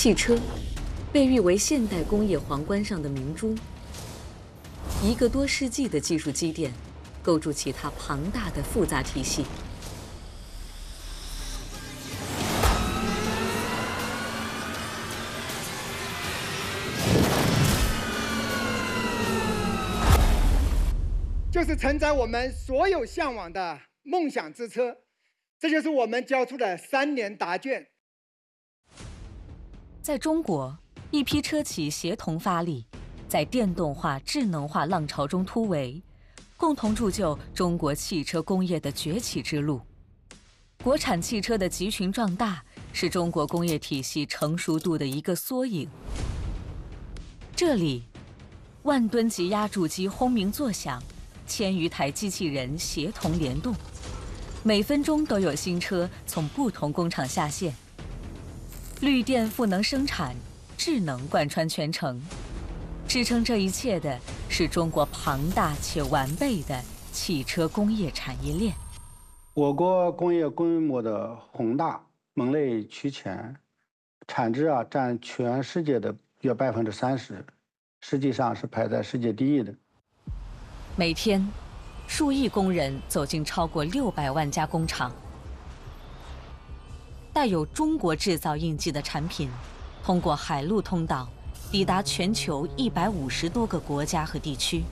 汽车被誉为现代工业皇冠上的明珠，一个多世纪的技术积淀，构筑起它庞大的复杂体系。 就是承载我们所有向往的梦想之车，这就是我们交出的3年答卷。 在中国，一批车企协同发力，在电动化、智能化浪潮中突围，共同铸就中国汽车工业的崛起之路。国产汽车的集群壮大，是中国工业体系成熟度的一个缩影。这里，万吨级压铸机轰鸣作响，1000余台机器人协同联动，每分钟都有新车从不同工厂下线。绿电赋能生产，智能贯穿全程，支撑这一切的是中国庞大且完备的汽车工业产业链。 我国工业规模的宏大，门类齐全，产值占全世界的约30%，实际上是排在世界第一的。 每天，数亿工人走进超过600万家工厂，带有中国制造印记的产品，通过海陆通道抵达全球150多个国家和地区。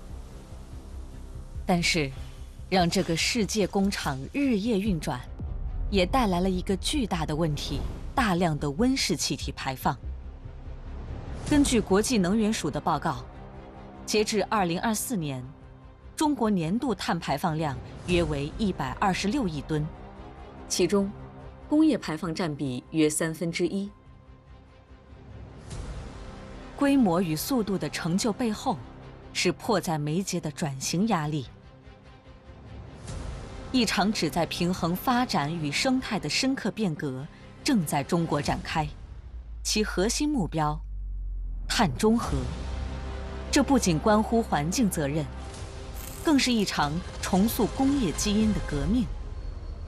但是，让这个世界工厂日夜运转，也带来了一个巨大的问题：大量的温室气体排放。根据国际能源署的报告，截至2024年，中国年度碳排放量约为126亿吨，其中工业排放占比约1/3。规模与速度的成就背后，是迫在眉睫的转型压力。一场旨在平衡发展与生态的深刻变革正在中国展开，其核心目标：碳中和。这不仅关乎环境责任，更是一场重塑工业基因的革命。